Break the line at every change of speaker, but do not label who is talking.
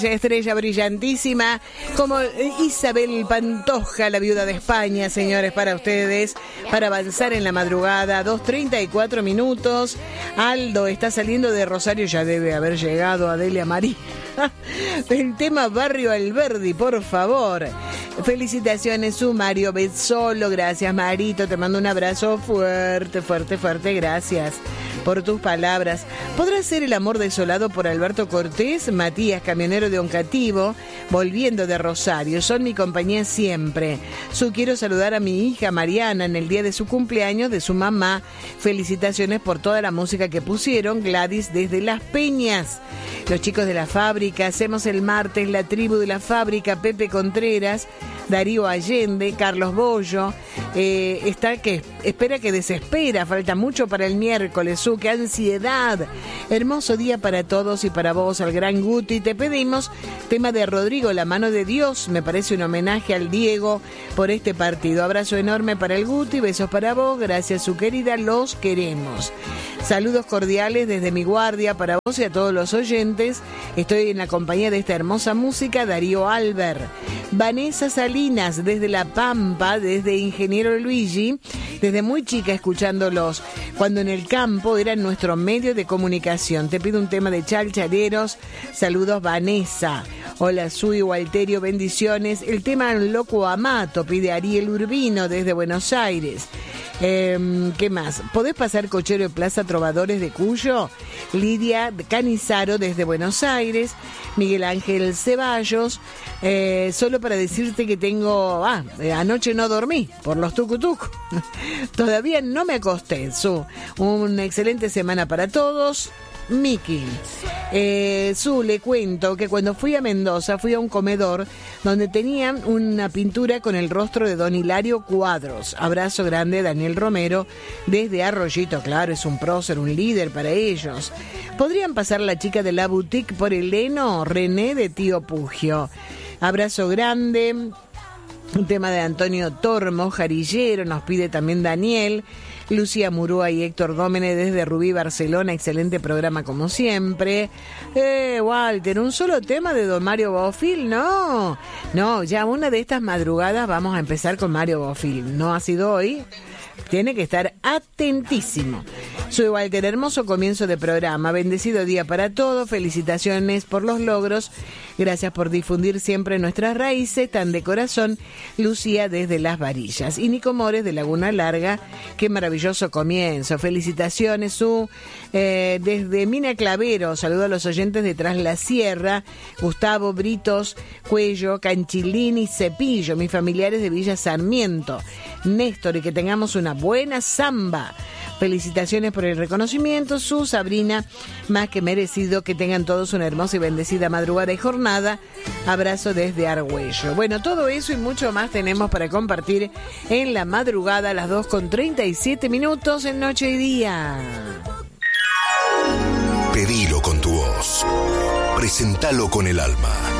Estrella brillantísima como Isabel Pantoja, la viuda de España, señores, para ustedes, para avanzar en la madrugada, 2:34 minutos. Aldo está saliendo de Rosario, ya debe haber llegado Adelia María. El tema Barrio Alberdi, por favor. Felicitaciones, su Mario Bezzolo, gracias Marito, te mando un abrazo fuerte, fuerte, fuerte, gracias por tus palabras. ¿Podrá ser El amor desolado por Alberto Cortés? Matías, camionero de Oncativo, volviendo de Rosario, son mi compañía siempre. Quiero saludar a mi hija Mariana en el día de su cumpleaños de su mamá. Felicitaciones por toda la música que pusieron. Gladys desde Las Peñas. Los chicos de la fábrica, hacemos el martes la tribu de la fábrica, Pepe Contreras, Darío Allende, Carlos Bollo, está que espera que desespera, falta mucho para el miércoles, qué ansiedad. Hermoso día para todos y para vos, al gran Guti. Te pedimos tema de Rodrigo, La mano de Dios, me parece un homenaje al Diego por este partido. Abrazo enorme para el Guti, besos para vos, gracias su querida, los queremos. Saludos cordiales desde mi guardia para vos y a todos los oyentes. Estoy en la compañía de esta hermosa música, Darío Alber. Vanessa Salinas desde La Pampa, desde Ingeniero Luigi, desde muy chica escuchándolos, cuando en el campo eran nuestro medio de comunicación. Te pido un tema de Chalchaleros. Saludos Vanessa. Hola Sui Walterio, bendiciones. El tema Loco Amato pide Ariel Urbino desde Buenos Aires. ¿Qué más? ¿Podés pasar Cochero de Plaza Trovadores de Cuyo? Lidia Canizaro desde Buenos Aires. Miguel Ángel Ceballos. Solo para decirte que tengo... anoche no dormí por los tucutuc. Todavía no me acosté. Una excelente semana para todos. Miki. Le cuento que cuando fui a Mendoza fui a un comedor donde tenían una pintura con el rostro de Don Hilario Cuadros. Abrazo grande, Daniel Romero, desde Arroyito. Claro, es un prócer, un líder para ellos. ¿Podrían pasar La chica de la boutique por el heno? René de Tío Pugio. Abrazo grande. Un tema de Antonio Tormo, Jarillero, nos pide también Daniel. Lucía Murúa y Héctor Dómene desde Rubí, Barcelona. Excelente programa como siempre. Walter, un solo tema de don Mario Bofill. No, ya una de estas madrugadas vamos a empezar con Mario Bofill. No ha sido hoy. Tiene que estar atentísimo. Soy Walter, hermoso comienzo de programa. Bendecido día para todos. Felicitaciones por los logros. Gracias por difundir siempre nuestras raíces, tan de corazón. Lucía desde Las Varillas. Y Nico Mores de Laguna Larga. Qué maravilloso comienzo. Felicitaciones, desde Mina Clavero. Saludo a los oyentes de Tras la Sierra. Gustavo, Britos, Cuello, Canchilín y Cepillo. Mis familiares de Villa Sarmiento. Néstor, y que tengamos una buena samba. Felicitaciones por el reconocimiento, Sabrina, más que merecido. Que tengan todos una hermosa y bendecida madrugada y jornada. Abrazo desde Argüello. Bueno, todo eso y mucho más tenemos para compartir en la madrugada a las 2:37 minutos en Noche y Día.
Pedilo con tu voz. Presentalo con el alma.